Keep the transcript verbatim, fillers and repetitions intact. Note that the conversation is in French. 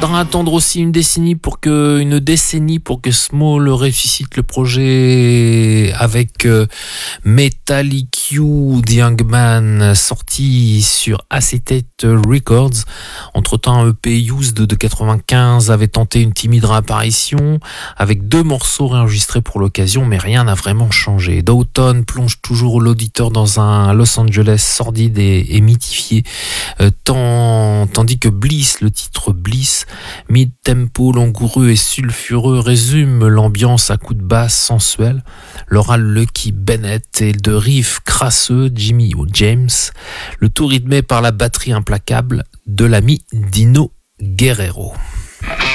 Faudra attendre aussi une décennie pour que, une décennie pour que Small ressuscite le projet avec euh, Metallic You, The Young Man, sorti sur Acetate Records. Entre-temps, un E P Used de quatre-vingt-quinze avait tenté une timide réapparition avec deux morceaux réenregistrés pour l'occasion, mais rien n'a vraiment changé. Downton plonge toujours l'auditeur dans un Los Angeles sordide et, et mythifié, euh, tant, tandis que Bliss, le titre Bliss, mid-tempo, langoureux et sulfureux, résume l'ambiance à coups de basse sensuelle. L'oral Lucky Bennett et de riffs crasseux Jimmy James, le tout rythmé par la batterie implacable de l'ami Dino Guerrero.